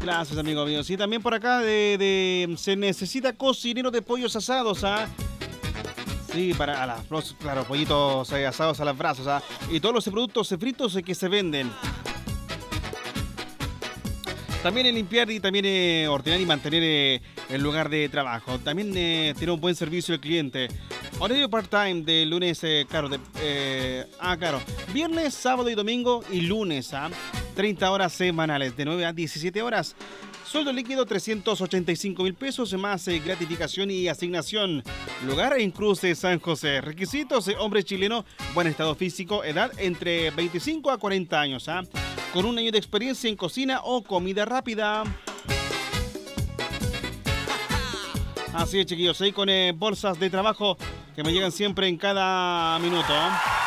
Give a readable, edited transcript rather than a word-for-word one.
Gracias, amigo mío. Sí, también por acá se necesita cocinero de pollos asados, ¿ah? Sí, para los, claro, pollitos asados a las brasas, ¿ah? Y todos los productos fritos que se venden. También en limpiar y también ordenar y mantener el lugar de trabajo. También tiene un buen servicio al cliente. Horario part-time de lunes, claro. Viernes, sábado y domingo y lunes, 30 horas semanales, de 9 a 17 horas. Sueldo líquido 385,000 pesos, más gratificación y asignación. Lugar en Cruz de San José. Requisitos: hombre chileno, buen estado físico, edad entre 25 a 40 años, con un año de experiencia en cocina o comida rápida. Así es, chiquillos, ahí con bolsas de trabajo que me llegan siempre en cada minuto.